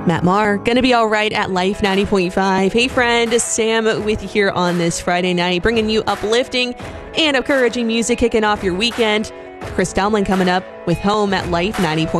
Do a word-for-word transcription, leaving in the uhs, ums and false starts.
Matt Maher, gonna be all right at Life ninety point five. Hey friend, Sam with you here on this Friday night, bringing you uplifting and encouraging music, kicking off your weekend. Chris Domlin coming up with Home at Life ninety point five.